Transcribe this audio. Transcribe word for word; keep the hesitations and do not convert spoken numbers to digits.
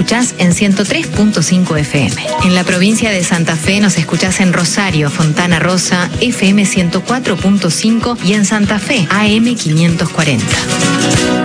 escuchás en ciento tres punto cinco F M. En la provincia de Santa Fe nos escuchás en Rosario, Fontana Rosa, F M ciento cuatro punto cinco y en Santa Fe, A M quinientos cuarenta.